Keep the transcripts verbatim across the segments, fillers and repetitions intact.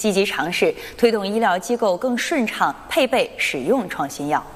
积极尝试推动医疗机构更顺畅配备使用创新药。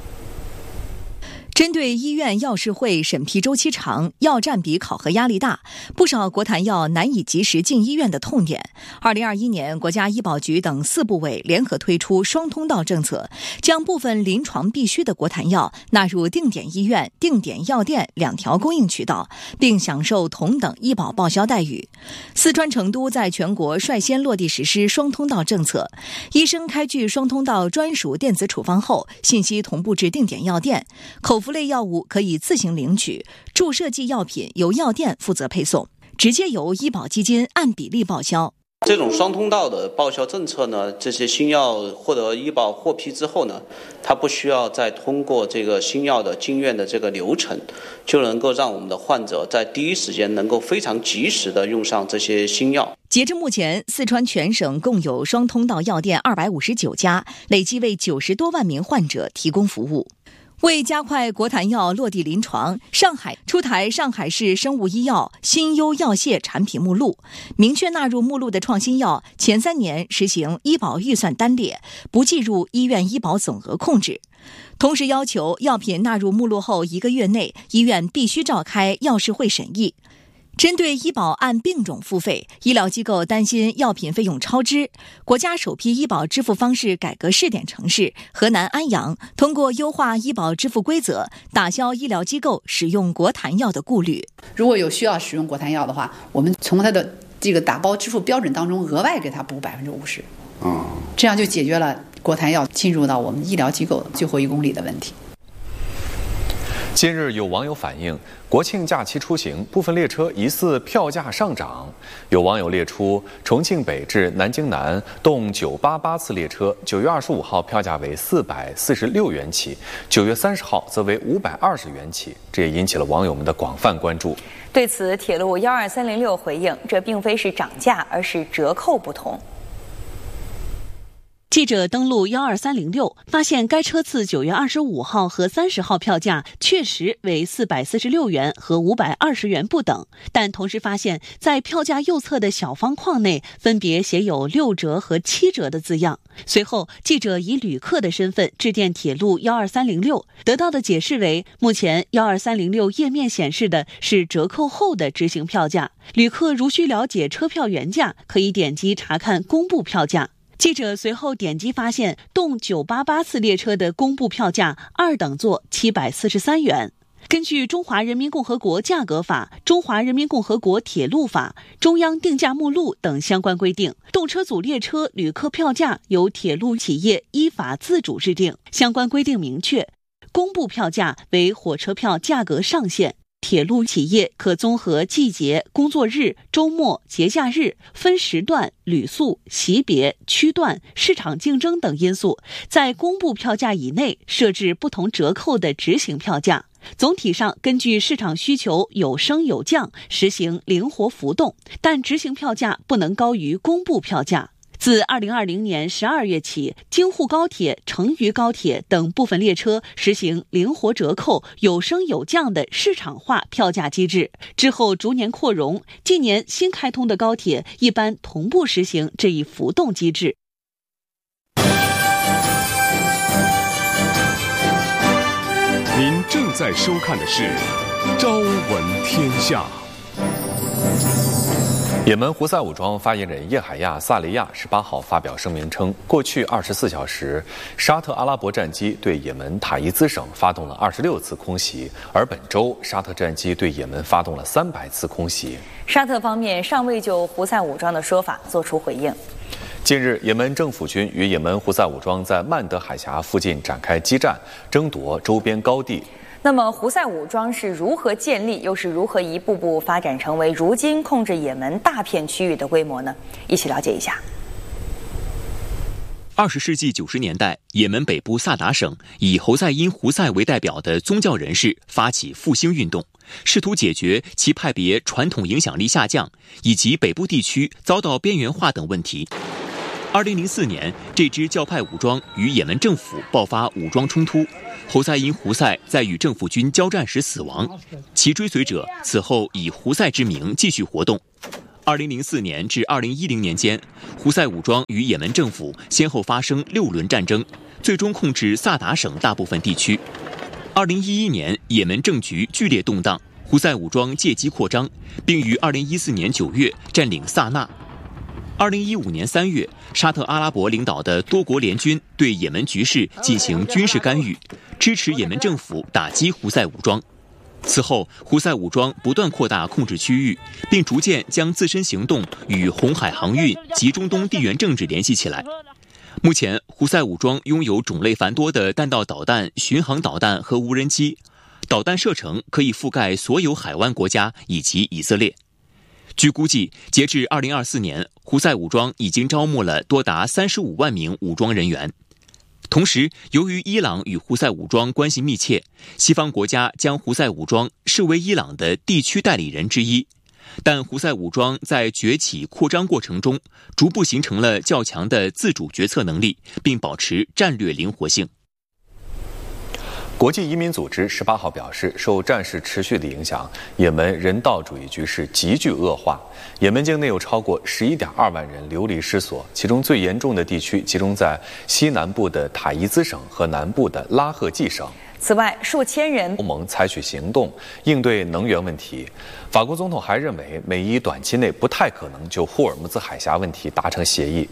针对医院药事会审批周期长、药占比考核压力大，不少国坛药难以及时进医院的痛点，二零二一年，国家医保局等四部委联合推出双通道政策，将部分临床必需的国坛药纳入定点医院、定点药店两条供应渠道，并享受同等医保报销待遇。四川成都在全国率先落地实施双通道政策，医生开具双通道专属电子处方后，信息同步至定点药店，口服类药物可以自行领取，注射剂药品由药店负责配送，直接由医保基金按比例报销。 这种双通道的报销政策呢，这些新药获得医保获批之后呢，它不需要再通过这个新药的进院的这个流程，就能够让我们的患者在第一时间能够非常及时的用上这些新药。 截至目前，四川全省共有双通道药店二百五十九家，累计为九十多万名患者提供服务。为加快国坛药落地临床，上海出台上海市生物医药新优药械产品目录，明确纳入目录的创新药前三年实行医保预算单列，不计入医院医保总额控制。同时要求药品纳入目录后一个月内，医院必须召开药事会审议。针对医保按病种付费，医疗机构担心药品费用超支，国家首批医保支付方式改革试点城市河南安阳，通过优化医保支付规则，打消医疗机构使用国坛药的顾虑。 如果有需要使用国坛药的话，我们从它的这个打包支付标准当中额外给它补百分之五十，这样就解决了国坛药进入到我们医疗机构最后一公里的问题。 近日，有网友反映，国庆假期出行，部分列车疑似票价上涨。有网友列出，重庆北至南京南动九八八次列车，九月二十五号票价为四百四十六元起，九月三十号则为五百二十元起，这也引起了网友们的广泛关注。 对此，铁路幺二三零六回应，这并非是涨价，而是折扣不同。 记者登录幺二三零六，发现该车次九月二十五号和三十号票价确实为四百四十六元和五百二十元不等，但同时发现，在票价右侧的小方框内分别写有六折和七折的字样。随后，记者以旅客的身份致电铁路幺二三零六，得到的解释为，目前幺二三零六页面显示的是折扣后的执行票价，旅客如需了解车票原价，可以点击查看公布票价。记者随后点击发现，动九八八次列车的公布票价二等座七百四十三元。根据《中华人民共和国价格法》《中华人民共和国铁路法》《中央定价目录》等相关规定，动车组列车旅客票价由铁路企业依法自主制定。相关规定明确，公布票价为火车票价格上限。铁路企业可综合季节、工作日、周末、节假日、分时段、旅速、级别、区段、市场竞争等因素，在公布票价以内设置不同折扣的执行票价。总体上根据市场需求有升有降，实行灵活浮动，但执行票价不能高于公布票价。自二零二零年十二月起，京沪高铁、成渝高铁等部分列车实行灵活折扣、有升有降的市场化票价机制，之后逐年扩容。近年新开通的高铁一般同步实行这一浮动机制。 您正在收看的是《朝闻天下》。 也门胡塞武装发言人叶海亚·萨雷亚十八号发表声明称，过去二十四小时，沙特阿拉伯战机对也门塔伊兹省发动了二十六次空袭，而本周沙特战机对也门发动了三百次空袭。 沙特方面尚未就胡塞武装的说法作出回应。 近日，也门政府军与也门胡塞武装在曼德海峡附近展开激战，争夺周边高地。 那么胡塞武装是如何建立，又是如何一步步发展成为如今控制也门大片区域的规模呢？一起了解一下。 二十世纪九十年代，也门北部萨达省以侯赛因·胡塞为代表的宗教人士发起复兴运动，试图解决其派别传统影响力下降以及北部地区遭到边缘化等问题。二零零四年，这支教派武装与也门政府爆发武装冲突，侯赛因·胡塞在与政府军交战时死亡，其追随者此后以胡塞之名继续活动。 二零零四年至二零一零年间，胡塞武装与也门政府先后发生六轮战争，最终控制萨达省大部分地区。二零一一年，也门政局剧烈动荡，胡塞武装借机扩张，并于二零一四年九月占领萨那。二零一五年三月，沙特阿拉伯领导的多国联军对也门局势进行军事干预，支持也门政府打击胡塞武装。此后，胡塞武装不断扩大控制区域，并逐渐将自身行动与红海航运及中东地缘政治联系起来。目前，胡塞武装拥有种类繁多的弹道导弹、巡航导弹和无人机，导弹射程可以覆盖所有海湾国家以及以色列。据估计，截至二零二四年，胡塞武装已经招募了多达三十五万名武装人员。同时，由于伊朗与胡塞武装关系密切，西方国家将胡塞武装视为伊朗的地区代理人之一。但胡塞武装在崛起扩张过程中，逐步形成了较强的自主决策能力，并保持战略灵活性。 国际移民组织十八号表示，受战事持续的影响，也门人道主义局势急剧恶化。也门境内有超过十一点二万人流离失所，其中最严重的地区集中在西南部的塔伊兹省和南部的拉赫季省。 此外，数千人欧盟采取行动应对能源问题。法国总统还认为，美伊短期内不太可能就霍尔木兹海峡问题达成协议。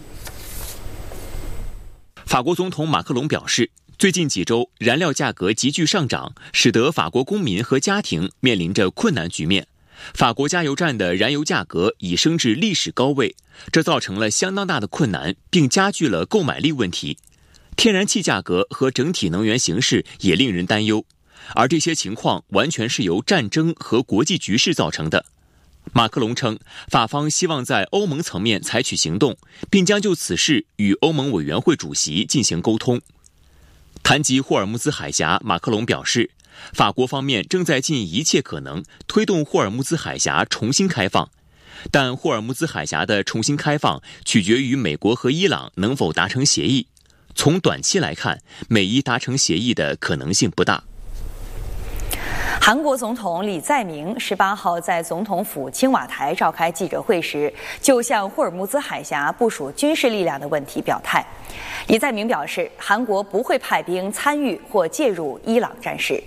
法国总统马克龙表示，最近几周燃料价格急剧上涨，使得法国公民和家庭面临着困难局面。法国加油站的燃油价格已升至历史高位，这造成了相当大的困难，并加剧了购买力问题。天然气价格和整体能源形势也令人担忧，而这些情况完全是由战争和国际局势造成的。马克龙称，法方希望在欧盟层面采取行动，并将就此事与欧盟委员会主席进行沟通。谈及霍尔木兹海峡，马克龙表示，法国方面正在尽一切可能推动霍尔木兹海峡重新开放，但霍尔木兹海峡的重新开放取决于美国和伊朗能否达成协议。从短期来看，美伊达成协议的可能性不大。 韩国总统李在明十八号在总统府青瓦台召开记者会时，就向霍尔木兹海峡部署军事力量的问题表态。李在明表示，韩国不会派兵参与或介入伊朗战事。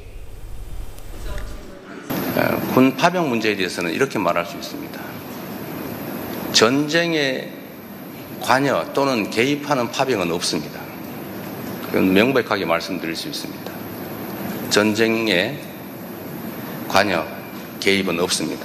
군 파병 문제에 대해서는 이렇게 말할 수 있습니다. 전쟁에 관여 또는 개입하는 파병은 없습니다. 그건 명백하게 말씀드릴 수 있습니다. 전쟁에 관여, 개입은 없습니다.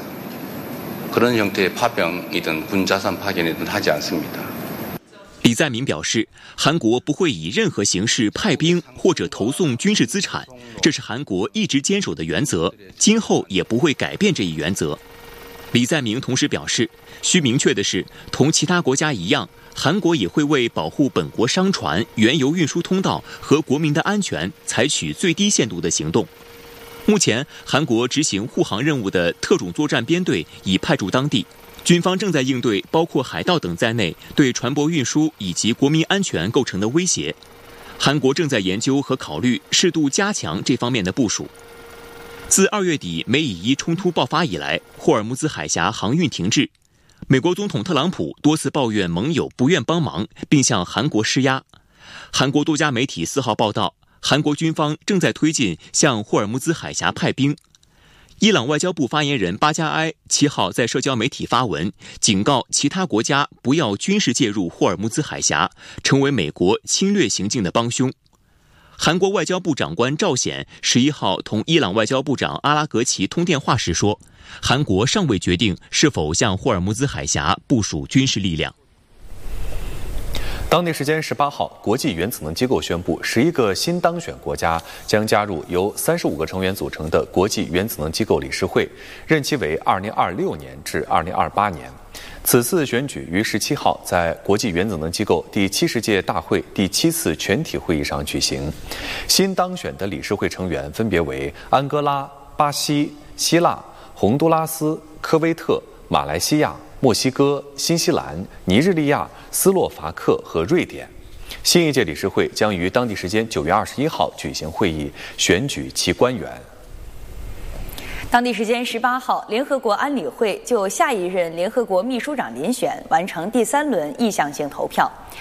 그런 형태의 파병이든 군자산 파견이든 하지 않습니다. 李在明表示，韩国不会以任何形式派兵或者投送军事资产，这是韩国一直坚守的原则，今后也不会改变这一原则。李在明同时表示，需明确的是，同其他国家一样，韩国也会为保护本国商船、原油运输通道和国民的安全采取最低限度的行动。目前，韩国执行护航任务的特种作战编队已派驻当地。 军方正在应对包括海盗等在内对船舶运输以及国民安全构成的威胁。韩国正在研究和考虑适度加强这方面的部署。自二月底美以伊冲突爆发以来，霍尔木兹海峡航运停滞。美国总统特朗普多次抱怨盟友不愿帮忙，并向韩国施压。韩国多家媒体四号报道，韩国军方正在推进向霍尔木兹海峡派兵。 伊朗外交部发言人巴加埃七号在社交媒体发文，警告其他国家不要军事介入霍尔木兹海峡，成为美国侵略行径的帮凶。韩国外交部长官赵显十一号同伊朗外交部长阿拉格齐通电话时说，韩国尚未决定是否向霍尔木兹海峡部署军事力量。 当地时间十八号，国际原子能机构宣布，十一个新当选国家将加入由三十五个成员组成的国际原子能机构理事会，任期为二零二六年至二零二八年。此次选举于十七号在国际原子能机构第七十届大会第七次全体会议上举行。新当选的理事会成员分别为安哥拉、巴西、希腊、洪都拉斯、科威特、马来西亚、 墨西哥、新西兰、尼日利亚、斯洛伐克和瑞典。新一届理事会将于当地时间九月二十一号举行会议，选举其官员。 当地时间十八号，联合国安理会就下一任联合国秘书长遴选完成第三轮意向性投票。